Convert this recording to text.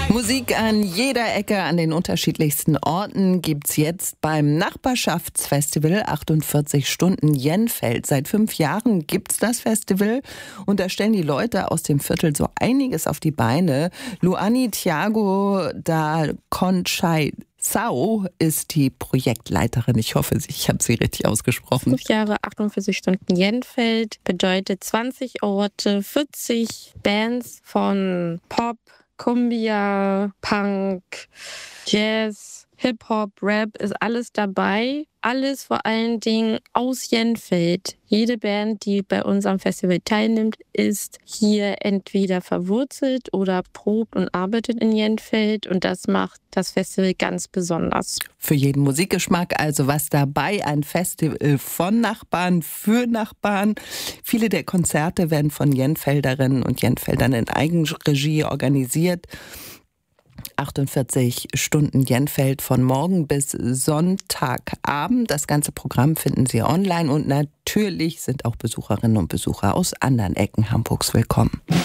Musik an jeder Ecke, an den unterschiedlichsten Orten gibt's jetzt beim Nachbarschaftsfestival 48 Stunden Jenfeld. Seit 5 Jahren gibt's das Festival und da stellen die Leute aus dem Viertel so einiges auf die Beine. Luani Thiago da Conchai Sau ist die Projektleiterin. Ich hoffe, ich habe sie richtig ausgesprochen. 5 Jahre, 48 Stunden Jenfeld bedeutet 20 Orte, 40 Bands von Pop, Cumbia, Punk, Jazz, Hip-Hop, Rap, ist alles dabei. Alles vor allen Dingen aus Jenfeld. Jede Band, die bei unserem Festival teilnimmt, ist hier entweder verwurzelt oder probt und arbeitet in Jenfeld. Und das macht das Festival ganz besonders. Für jeden Musikgeschmack also was dabei. Ein Festival von Nachbarn für Nachbarn. Viele der Konzerte werden von Jenfelderinnen und Jenfeldern in Eigenregie organisiert. 48 Stunden Jenfeld von morgen bis Sonntagabend. Das ganze Programm finden Sie online und natürlich sind auch Besucherinnen und Besucher aus anderen Ecken Hamburgs willkommen.